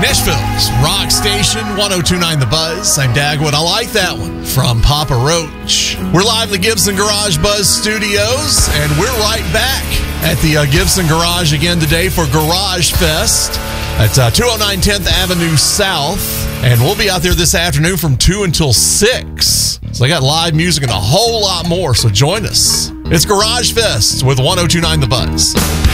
Nashville's Rock Station, 102.9 The Buzz. I'm Dagwood. I like that one from Papa Roach. We're live at the Gibson Garage Buzz Studios, and we're right back at the Gibson Garage again today for Garage Fest at 209 10th Avenue South. And we'll be out there this afternoon from 2 until 6. So they got live music and a whole lot more, so join us. It's Garage Fest with 102.9 The Buzz.